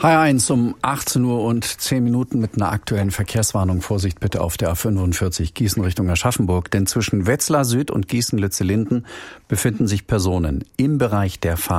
HR1 um 18 Uhr und 10 Minuten mit einer aktuellen Verkehrswarnung. Vorsicht bitte auf der A45 Gießen Richtung Aschaffenburg, denn zwischen Wetzlar Süd und Gießen-Lützellinden befinden sich Personen im Bereich der